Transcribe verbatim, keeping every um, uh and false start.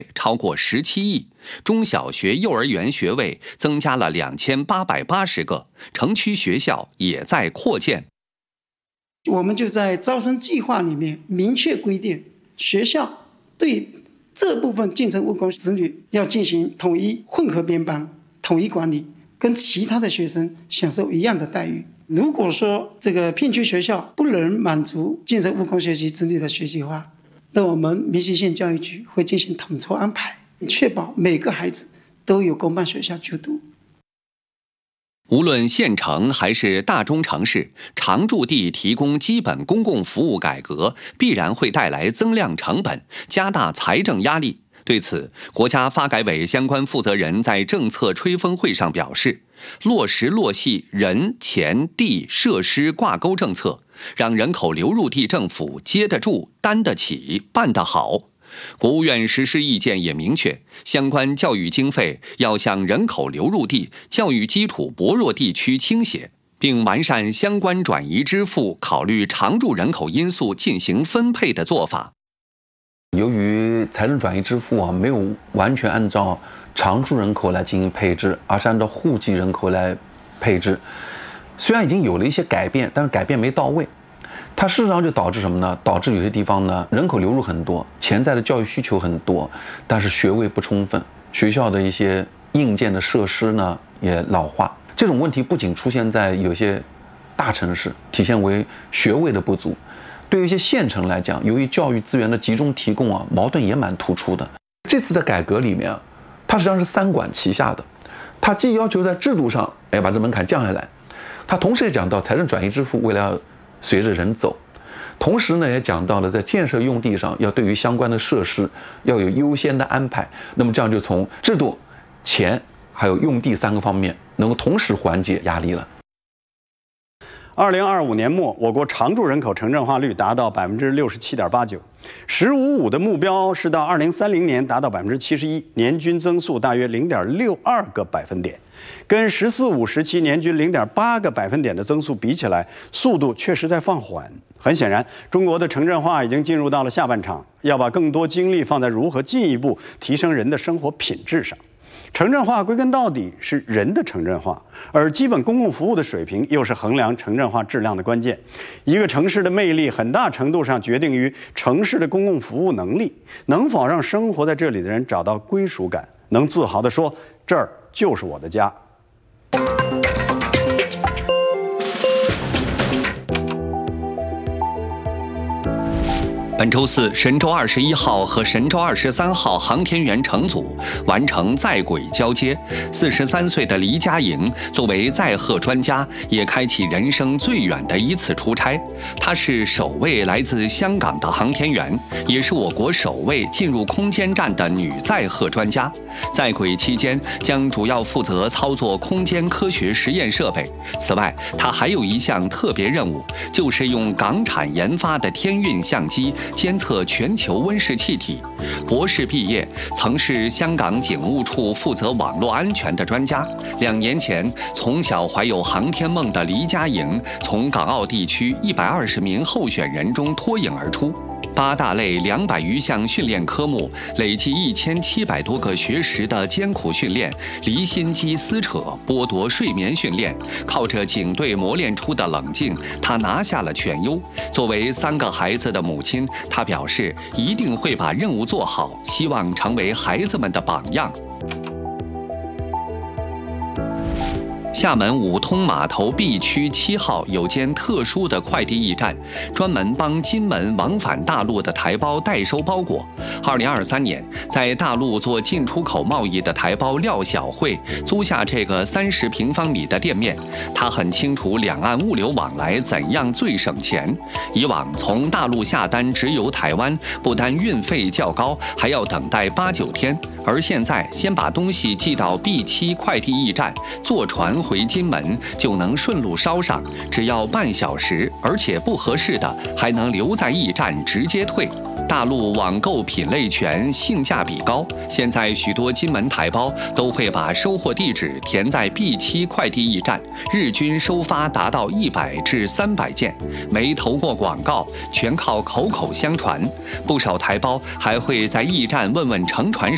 超过十七亿，中小学、幼儿园学位增加了两千八百八十个，城区学校也在扩建。 我们就在招生计划里面明确规定，学校对这部分进城务工子女要进行统一混合编班、统一管理，跟其他的学生享受一样的待遇。如果说这个片区学校不能满足进城务工学习子女的学习化，那我们明溪县教育局会进行统筹安排，确保每个孩子都有公办学校就读。 无论县城还是大中城市，常住地提供基本公共服务改革，必然会带来增量成本，加大财政压力。对此，国家发改委相关负责人在政策吹风会上表示，落实落细人、钱、地、设施挂钩政策，让人口流入地政府接得住、担得起、办得好。国务院实施意见也明确，相关教育经费要向人口流入地、教育基础薄弱地区倾斜，并完善相关转移支付考虑常住人口因素进行分配的做法。 由于财政转移支付啊，没有完全按照常住人口来进行配置，而是按照户籍人口来配置，虽然已经有了一些改变，但是改变没到位。它事实上就导致什么呢？导致有些地方呢，人口流入很多，潜在的教育需求很多，但是学位不充分，学校的一些硬件的设施呢也老化。这种问题不仅出现在有些大城市，体现为学位的不足。对于一些县城来讲，由于教育资源的集中提供啊，矛盾也蛮突出的。这次的改革里面啊，它实际上是三管齐下的，它既要求在制度上哎把这门槛降下来，它同时也讲到财政转移支付为了要随着人走，同时呢也讲到了在建设用地上要对于相关的设施要有优先的安排，那么这样就从制度、钱还有用地三个方面能够同时缓解压力了。 二零二五年末，我国常住人口城镇化率达到百分之六十七点八九，十五五的目标是到二零三零年达到百分之七十一，年均增速大约零点六二个百分点，跟十四五时期年均零点八个百分点的增速比起来，速度确实在放缓。很显然，中国的城镇化已经进入到了下半场，要把更多精力放在如何进一步提升人的生活品质上。城镇化归根到底是人的城镇化，而基本公共服务的水平又是衡量城镇化质量的关键。一个城市的魅力很大程度上决定于城市的公共服务能力，能否让生活在这里的人找到归属感，能自豪地说这儿就是我的家。 本周四，神舟二十一号和神舟二十三号航天员乘组完成在轨交接。四十三岁的黎佳莹作为载荷专家，也开启人生最远的一次出差。她是首位来自香港的航天员，也是我国首位进入空间站的女载荷专家。在轨期间，将主要负责操作空间科学实验设备。此外，她还有一项特别任务，就是用港产研发的天运相机监测全球温室气体。博士毕业，曾是香港警务处负责网络安全的专家。两年前，从小怀有航天梦的黎佳莹，从港澳地区一百二十名候选人中脱颖而出。八大类两百余项训练科目，累计一千七百多个学时的艰苦训练，离心机撕扯，剥夺睡眠训练，靠着警队磨练出的冷静，她拿下了全优。作为三个孩子的母亲，她表示一定会把任务做好，希望成为孩子们的榜样。厦门五通码头 B 区七号有间特殊的快递驿站，专门帮金门往返大陆的台胞代收包裹。二零二三年，在大陆做进出口贸易的台胞廖小慧租下这个三十平方米的店面，她很清楚两岸物流往来怎样最省钱。以往从大陆下单直邮台湾，不单运费较高，还要等待八九天。而现在，先把东西寄到 B 七快递驿站，坐船回金门就能顺路捎上，只要半小时，而且不合适的还能留在驿站直接退。大陆网购品类全，性价比高。现在许多金门台胞都会把收货地址填在 B 七快递驿站，日均收发达到一百至三百件，没投过广告，全靠口口相传。不少台胞还会在驿站问问乘船